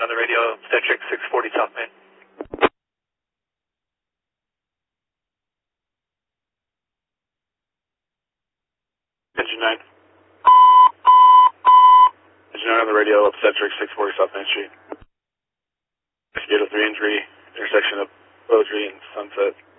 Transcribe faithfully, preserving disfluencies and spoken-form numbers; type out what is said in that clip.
nine on the radio, Centric six forty South Main. Engine nine. Engine nine on the radio, Centric six forty South Main Street. eight oh three injury, intersection of Beaudry and Sunset.